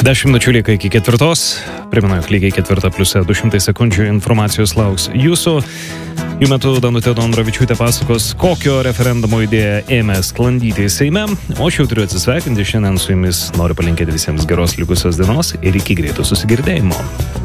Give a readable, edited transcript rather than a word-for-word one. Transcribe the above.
10 minučių lieka iki 4. Primenu, jog lygiai 4 plius 200 sekundžių informacijos lauks jūsų. Jų metu Danutė Dondravičiūtė pasakos, kokio referendumo idėja ėmė sklandyti Seime. O aš jau turiu atsisveikinti. Šiandien su jumis noriu palinkėti visiems geros likusios dienos ir iki greito susigirdėjimo.